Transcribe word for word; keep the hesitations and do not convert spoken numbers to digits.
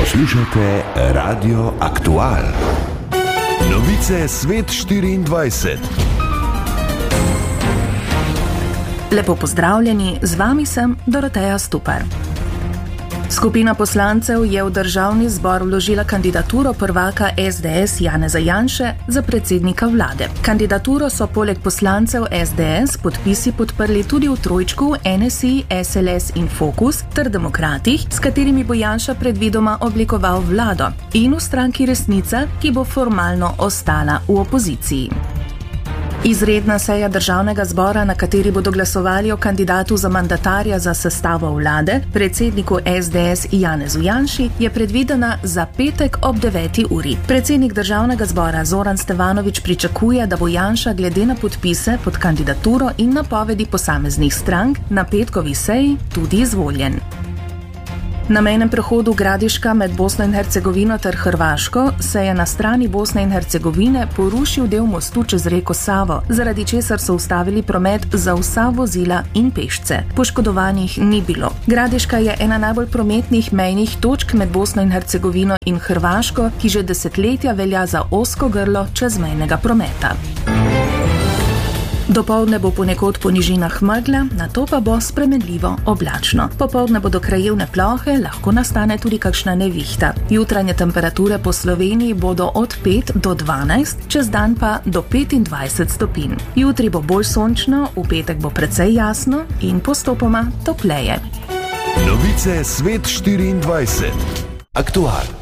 Poslušate Radio Aktual. Novice Svet štiriindvajset. Lepo pozdravljeni, z vami sem Doroteja Stupar. Skupina poslancev je v državni zbor vložila kandidaturo prvaka es de es Janeza Janše za predsednika vlade. Kandidaturo so poleg poslancev es de es podpisi podprli tudi v trojčku en es i, es el es in Fokus ter Demokratih, s katerimi bo Janša predvidoma oblikoval vlado, in v stranki Resnica, ki bo formalno ostala v opoziciji. Izredna seja državnega zbora, na kateri bodo glasovali o kandidatu za mandatarja za sestavo vlade, predsedniku es de es Janezu Janši, je predvidena za petek ob deveti uri. Predsednik državnega zbora Zoran Stevanović pričakuje, da bo Janša glede na podpise pod kandidaturo in napovedi posameznih strank na petkovi seji tudi izvoljen. Na mejnem prehodu Gradiška med Bosno in Hercegovino ter Hrvaško se je na strani Bosne in Hercegovine porušil del mostu čez reko Savo, zaradi česar so ustavili promet za vsa vozila in pešce. Poškodovanih ni bilo. Gradiška je ena najbolj prometnih mejnih točk med Bosno in Hercegovino in Hrvaško, ki že desetletja velja za ozko grlo čezmejnega prometa. Dopoldne bo ponekod po nižinah megla, nato pa bo spremenljivo oblačno. Popoldne bodo krajevne plohe, lahko nastane tudi kakšna nevihta. Jutranje temperature po Sloveniji bodo od pet do dvanajst, čez dan pa do petindvajset stopinj. Jutri bo bolj sončno, v petek bo precej jasno in postopoma topleje. Novice Svet štiriindvajset. Aktual.